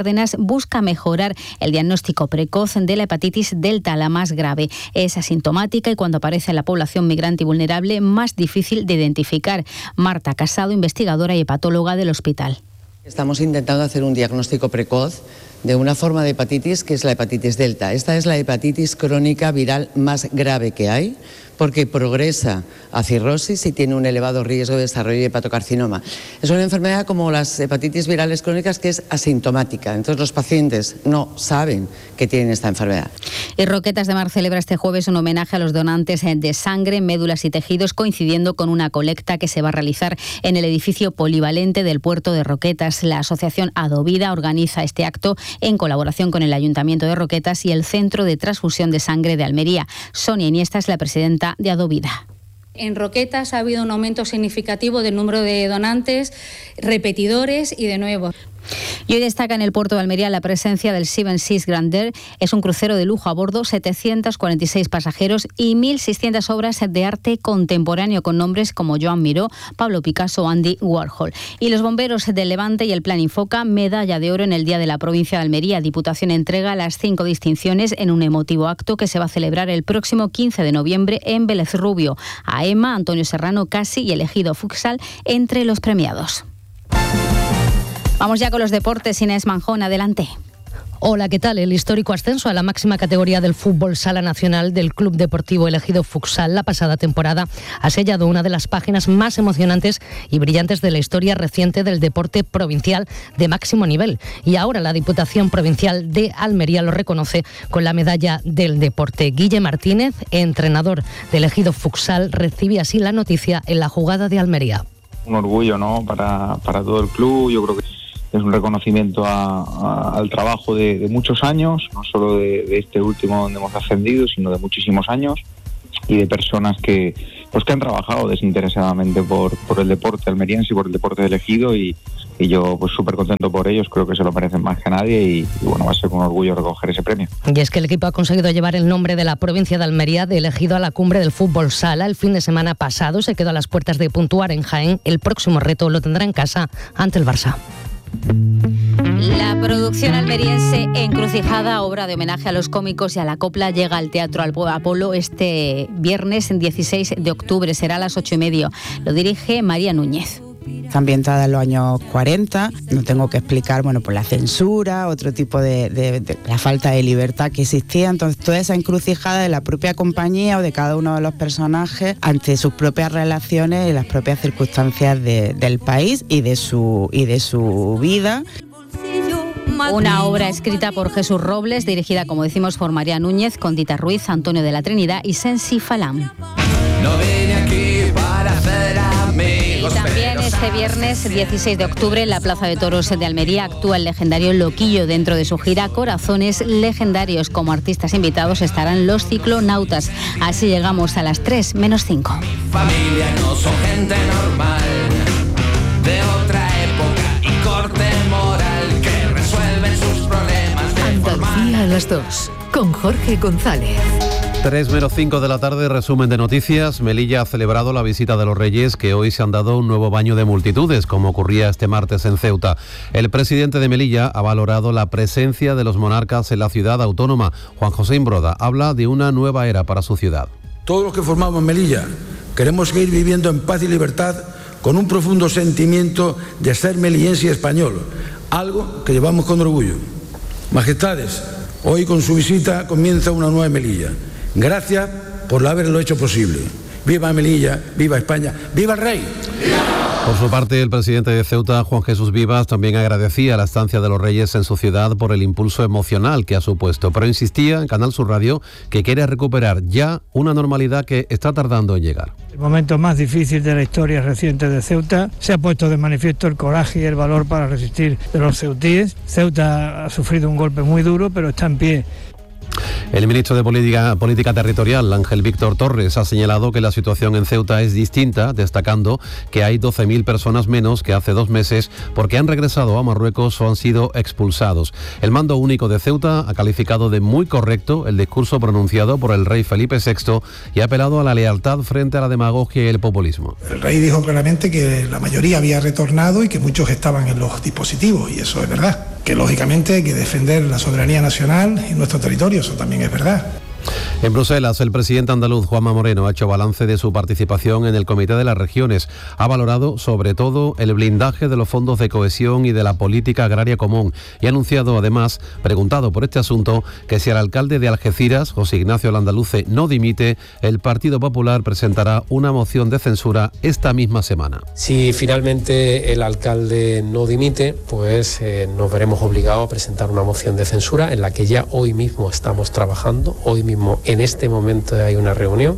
Cárdenas busca mejorar el diagnóstico precoz de la hepatitis delta, la más grave. Es asintomática y cuando aparece en la población migrante y vulnerable, más difícil de identificar. Marta Casado, investigadora y hepatóloga del hospital. Estamos intentando hacer un diagnóstico precoz de una forma de hepatitis que es la hepatitis delta. Esta es la hepatitis crónica viral más grave que hay porque progresa a cirrosis y tiene un elevado riesgo de desarrollo de hepatocarcinoma. Es una enfermedad como las hepatitis virales crónicas que es asintomática. Entonces los pacientes no saben que tienen esta enfermedad. Y Roquetas de Mar celebra este jueves un homenaje a los donantes de sangre, médulas y tejidos, coincidiendo con una colecta que se va a realizar en el edificio polivalente del puerto de Roquetas. La asociación Adovida organiza este acto en colaboración con el Ayuntamiento de Roquetas y el Centro de Transfusión de Sangre de Almería. Sonia Iniesta es la presidenta de Adovida. En Roquetas ha habido un aumento significativo del número de donantes, repetidores y de nuevos. Y hoy destaca en el puerto de Almería la presencia del Seven Seas Grandeur. Es un crucero de lujo a bordo, setecientos cuarenta y seis pasajeros y mil seiscientas obras de arte contemporáneo con nombres como Joan Miró, Pablo Picasso o Andy Warhol. Y los bomberos del Levante y el Plan Infoca, medalla de oro en el Día de la Provincia de Almería. Diputación entrega las cinco distinciones en un emotivo acto que se va a celebrar el próximo quince de noviembre en Vélez Rubio. A Emma, Antonio Serrano, Casi y el Ejido Futsal entre los premiados. Vamos ya con los deportes. Inés Manjón, adelante. Hola, ¿qué tal? El histórico ascenso a la máxima categoría del fútbol sala nacional del Club Deportivo Elegido Futsal la pasada temporada ha sellado una de las páginas más emocionantes y brillantes de la historia reciente del deporte provincial de máximo nivel. Y ahora la Diputación Provincial de Almería lo reconoce con la medalla del deporte. Guille Martínez, entrenador del Elegido Futsal, recibe así la noticia en la jugada de Almería. Un orgullo, ¿no?, para, para todo el club. Yo creo que es un reconocimiento a, a, al trabajo de, de muchos años, no solo de, de este último donde hemos ascendido, sino de muchísimos años y de personas que pues que han trabajado desinteresadamente por, por el deporte almeriense y por el deporte elegido y, y yo pues súper contento por ellos, creo que se lo merecen más que nadie y, y bueno, va a ser un orgullo recoger ese premio. Y es que el equipo ha conseguido llevar el nombre de la provincia de Almería de elegido a la cumbre del fútbol sala. El fin de semana pasado se quedó a las puertas de puntuar en Jaén. El próximo reto lo tendrá en casa ante el Barça. La producción almeriense Encrucijada, obra de homenaje a los cómicos y a la copla, llega al Teatro Apolo este viernes dieciséis de octubre. Será a las ocho y media. Lo dirige María Núñez. Está ambientada en los años cuarenta, no tengo que explicar, bueno, pues la censura, otro tipo de, de, de la falta de libertad que existía, entonces toda esa encrucijada de la propia compañía o de cada uno de los personajes ante sus propias relaciones y las propias circunstancias de, del país y de su, y de su vida. Una obra escrita por Jesús Robles, dirigida, como decimos, por María Núñez, con Dita Ruiz, Antonio de la Trinidad y Sensi Falam. No vine aquí para hacer amigos. Y también este viernes dieciséis de octubre en la Plaza de Toros de Almería actúa el legendario Loquillo. Dentro de su gira Corazones Legendarios, como artistas invitados estarán los Ciclonautas. Así llegamos a las tres menos cinco. Familia no son gente normal, de otra época y corte moral, que resuelven sus problemas de Andalucía a las dos, con Jorge González. tres menos cinco de la tarde, resumen de noticias. Melilla ha celebrado la visita de los Reyes, que hoy se han dado un nuevo baño de multitudes, como ocurría este martes en Ceuta. El presidente de Melilla ha valorado la presencia de los monarcas en la ciudad autónoma. Juan José Imbroda habla de una nueva era para su ciudad. Todos los que formamos Melilla queremos seguir viviendo en paz y libertad con un profundo sentimiento de ser melillense y español, algo que llevamos con orgullo. Majestades, hoy con su visita comienza una nueva Melilla. Gracias por haberlo hecho posible. ¡Viva Melilla! ¡Viva España! ¡Viva el Rey! Por su parte, el presidente de Ceuta, Juan Jesús Vivas, también agradecía la estancia de los Reyes en su ciudad por el impulso emocional que ha supuesto, pero insistía en Canal Sur Radio que quiere recuperar ya una normalidad que está tardando en llegar. El momento más difícil de la historia reciente de Ceuta, se ha puesto de manifiesto el coraje y el valor para resistir de los ceutíes. Ceuta ha sufrido un golpe muy duro, pero está en pie. El ministro de Política, Política Territorial, Ángel Víctor Torres, ha señalado que la situación en Ceuta es distinta, destacando que hay doce mil personas menos que hace dos meses porque han regresado a Marruecos o han sido expulsados. El mando único de Ceuta ha calificado de muy correcto el discurso pronunciado por el rey Felipe sexto y ha apelado a la lealtad frente a la demagogia y el populismo. El rey dijo claramente que la mayoría había retornado y que muchos estaban en los dispositivos, y eso es verdad. que lógicamente hay que defender la soberanía nacional y nuestro territorio, eso también es verdad. En Bruselas, el presidente andaluz Juanma Moreno ha hecho balance de su participación en el Comité de las Regiones. Ha valorado sobre todo el blindaje de los fondos de cohesión y de la política agraria común y ha anunciado además, preguntado por este asunto, que si el alcalde de Algeciras, José Ignacio Landaluce, no dimite, el Partido Popular presentará una moción de censura esta misma semana. Si finalmente el alcalde no dimite, pues eh, nos veremos obligados a presentar una moción de censura en la que ya hoy mismo estamos trabajando, hoy mismo en este momento hay una reunión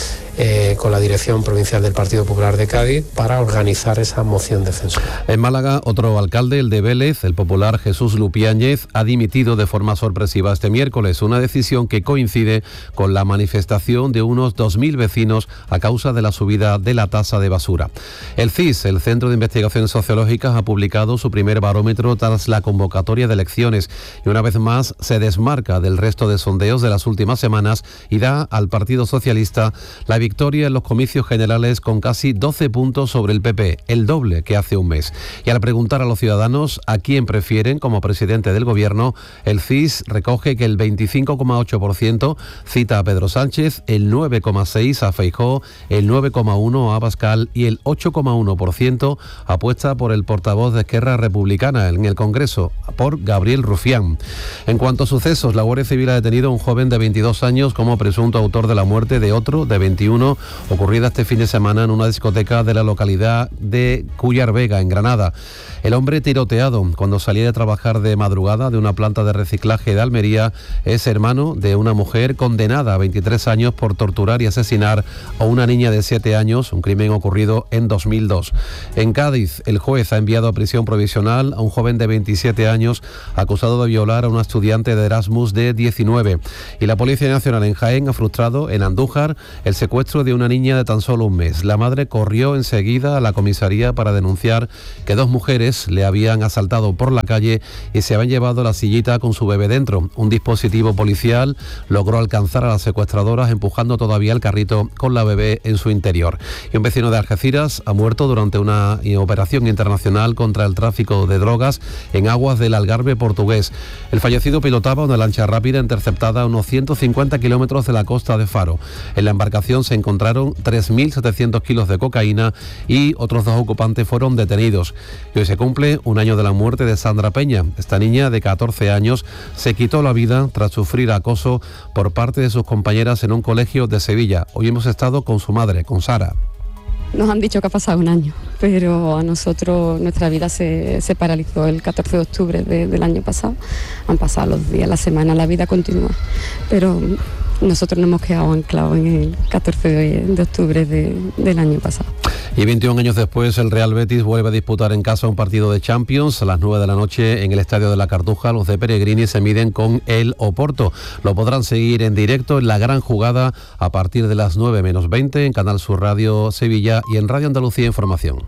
Eh, con la Dirección Provincial del Partido Popular de Cádiz para organizar esa moción de censura. En Málaga, otro alcalde, el de Vélez, el popular Jesús Lupiáñez, ha dimitido de forma sorpresiva este miércoles, una decisión que coincide con la manifestación de unos dos mil vecinos a causa de la subida de la tasa de basura. El C I S, el Centro de Investigaciones Sociológicas, ha publicado su primer barómetro tras la convocatoria de elecciones y una vez más se desmarca del resto de sondeos de las últimas semanas y da al Partido Socialista la victoria en los comicios generales con casi doce puntos sobre el P P, el doble que hace un mes. Y al preguntar a los ciudadanos a quién prefieren como presidente del gobierno, el C I S recoge que el veinticinco coma ocho por ciento cita a Pedro Sánchez, el nueve coma seis por ciento a Feijóo, el nueve coma uno por ciento a Abascal y el ocho coma uno por ciento apuesta por el portavoz de Esquerra Republicana en el Congreso, por Gabriel Rufián. En cuanto a sucesos, la Guardia Civil ha detenido a un joven de veintidós años como presunto autor de la muerte de otro de veintiuno ocurrida este fin de semana en una discoteca de la localidad de Cuyar Vega, en Granada. El hombre tiroteado cuando salía de trabajar de madrugada de una planta de reciclaje de Almería es hermano de una mujer condenada a veintitrés años por torturar y asesinar a una niña de siete años, un crimen ocurrido en dos mil dos. En Cádiz, el juez ha enviado a prisión provisional a un joven de veintisiete años acusado de violar a una estudiante de Erasmus de diecinueve. Y la Policía Nacional en Jaén ha frustrado en Andújar el secuestro de una niña de tan solo un mes. La madre corrió enseguida a la comisaría para denunciar que dos mujeres le habían asaltado por la calle y se habían llevado la sillita con su bebé dentro. Un dispositivo policial logró alcanzar a las secuestradoras empujando todavía el carrito con la bebé en su interior. Y un vecino de Algeciras ha muerto durante una operación internacional contra el tráfico de drogas en aguas del Algarve portugués. El fallecido pilotaba una lancha rápida interceptada a unos ciento cincuenta kilómetros de la costa de Faro. En la embarcación se encontraron tres mil setecientos kilos de cocaína y otros dos ocupantes fueron detenidos. Y hoy se cumple un año de la muerte de Sandra Peña. Esta niña de catorce años se quitó la vida tras sufrir acoso por parte de sus compañeras en un colegio de Sevilla. Hoy hemos estado con su madre, con Sara. Nos han dicho que ha pasado un año, pero a nosotros nuestra vida se, se paralizó el catorce de octubre de, del año pasado. Han pasado los días, la semana, la vida continúa, pero nosotros nos hemos quedado anclados en el catorce de octubre de, del año pasado. Y veintiún años después, el Real Betis vuelve a disputar en casa un partido de Champions. A las nueve de la noche en el Estadio de la Cartuja, los de Peregrini se miden con el Oporto. Lo podrán seguir en directo en La Gran Jugada a partir de las nueve menos veinte en Canal Sur Radio Sevilla y en Radio Andalucía Información.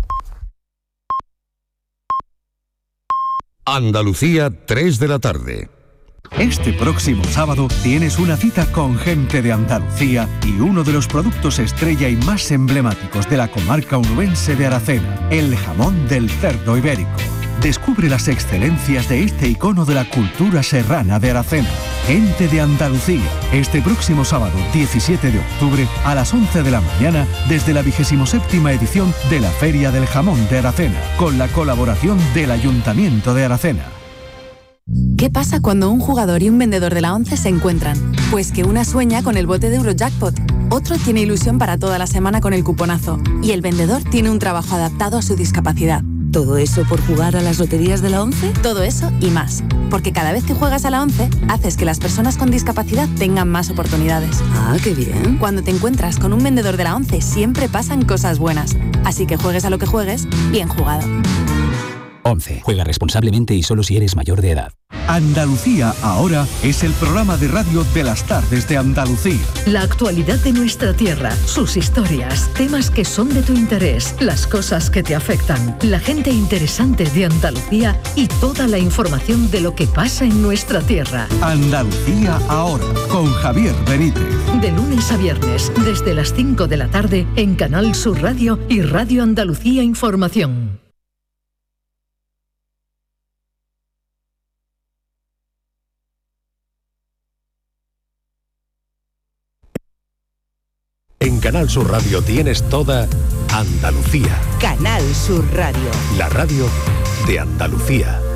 Andalucía, tres de la tarde. Este próximo sábado tienes una cita con gente de Andalucía y uno de los productos estrella y más emblemáticos de la comarca onubense de Aracena, el jamón del cerdo ibérico. Descubre las excelencias de este icono de la cultura serrana de Aracena. Gente de Andalucía, este próximo sábado diecisiete de octubre a las once de la mañana desde la vigésimo séptima edición de la Feria del Jamón de Aracena, con la colaboración del Ayuntamiento de Aracena. ¿Qué pasa cuando un jugador y un vendedor de la ONCE se encuentran? Pues que una sueña con el bote de Eurojackpot, otro tiene ilusión para toda la semana con el cuponazo y el vendedor tiene un trabajo adaptado a su discapacidad. ¿Todo eso por jugar a las loterías de la ONCE? Todo eso y más. Porque cada vez que juegas a la ONCE, haces que las personas con discapacidad tengan más oportunidades. Ah, qué bien. Cuando te encuentras con un vendedor de la ONCE, siempre pasan cosas buenas. Así que juegues a lo que juegues, bien jugado. ONCE. Juega responsablemente y solo si eres mayor de edad. Andalucía ahora es el programa de radio de las tardes de Andalucía. La actualidad de nuestra tierra, sus historias, temas que son de tu interés, las cosas que te afectan, la gente interesante de Andalucía y toda la información de lo que pasa en nuestra tierra. Andalucía ahora, con Javier Benítez. De lunes a viernes, desde las cinco de la tarde, en Canal Sur Radio y Radio Andalucía Información. En Canal Sur Radio tienes toda Andalucía. Canal Sur Radio. La radio de Andalucía.